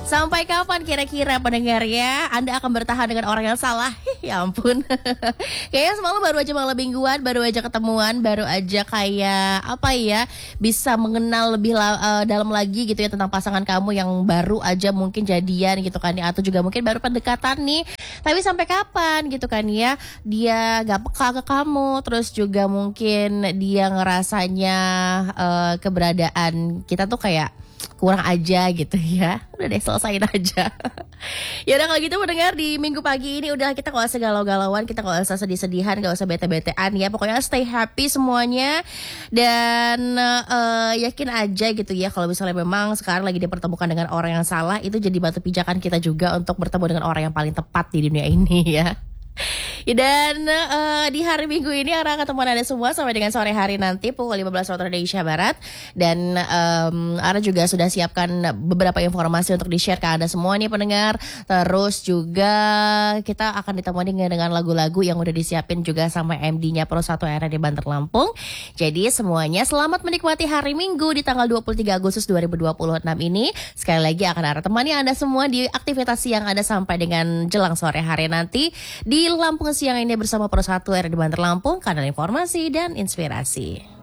Sampai kapan kira-kira pendengar ya Anda akan bertahan dengan orang yang salah? Ya ampun. Kayaknya semalam baru aja malam mingguan, baru aja ketemuan, baru aja kayak apa ya, bisa mengenal lebih dalam lagi gitu ya tentang pasangan kamu yang baru aja mungkin jadian gitu kan ya, atau juga mungkin baru pendekatan nih. Tapi sampai kapan gitu kan ya dia gak peka ke kamu, terus juga mungkin dia ngerasanya keberadaan kita tuh kayak kurang aja gitu ya. Udah deh, selesain aja. Ya udah kalau gitu mendengar di minggu pagi ini udah kita gak usah galau-galauan, kita gak usah sedih-sedihan, gak usah bete-betean ya. Pokoknya stay happy semuanya. Dan yakin aja gitu ya kalau misalnya memang sekarang lagi dipertemukan dengan orang yang salah, itu jadi batu pijakan kita juga untuk bertemu dengan orang yang paling tepat di dunia ini ya. Dan di hari Minggu ini Ara ketemu Anda semua sampai dengan sore hari nanti pukul 15 waktu Indonesia Barat. Dan Ara juga sudah siapkan beberapa informasi untuk di-share ke Anda semua nih pendengar. Terus juga kita akan ditemani dengan lagu-lagu yang udah disiapin juga sama MD-nya Pro 1 RRD Banter Lampung. Jadi semuanya selamat menikmati hari Minggu di tanggal 23 Agustus 2026 ini. Sekali lagi akan Ara temani Anda semua di aktivitas siang Anda sampai dengan jelang sore hari nanti di Lampung Siang ini bersama Pro 1 RRD Banter Lampung, kanal informasi dan inspirasi.